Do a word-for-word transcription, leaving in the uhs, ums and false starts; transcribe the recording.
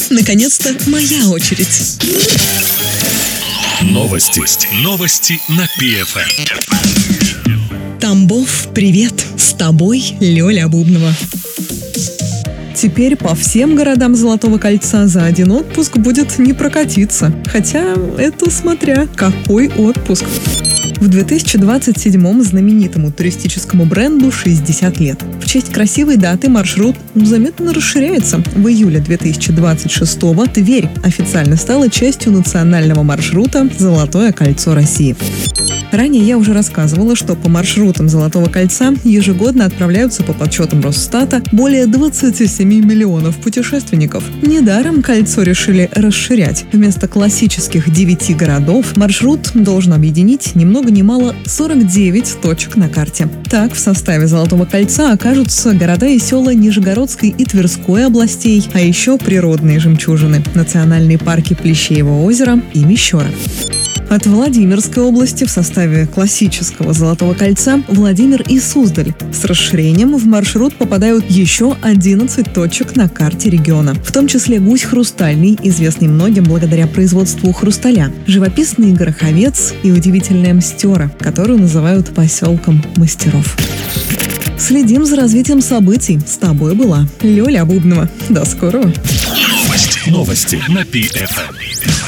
Наконец-то моя очередь. Новости. Новости на пи эф эм. Тамбов, привет! С тобой Лёля Бубнова. Теперь по всем городам Золотого кольца за один отпуск будет не прокатиться. Хотя это смотря какой отпуск. В две тысячи двадцать седьмом знаменитому туристическому бренду шестьдесят лет. В честь красивой даты маршрут заметно расширяется. В июле две тысячи двадцать шестого Тверь официально стала частью национального маршрута «Золотое кольцо России». Ранее я уже рассказывала, что по маршрутам Золотого кольца ежегодно отправляются по подсчетам Росстата более двадцати семи миллионов путешественников. Недаром кольцо решили расширять. Вместо классических девяти городов маршрут должен объединить ни много ни мало сорок девять точек на карте. Так, в составе Золотого кольца окажутся города и села Нижегородской и Тверской областей, а еще природные жемчужины – национальные парки Плещеево озеро и Мещера. От Владимирской области в составе классического Золотого кольца Владимир и Суздаль. С расширением в маршрут попадают еще одиннадцать точек на карте региона, в том числе Гусь Хрустальный, известный многим благодаря производству хрусталя, живописный Гороховец и удивительная Мстера, которую называют поселком мастеров. Следим за развитием событий. С тобой была Лёля Бубнова. До скорого. Новости. Новости на пи эф эм.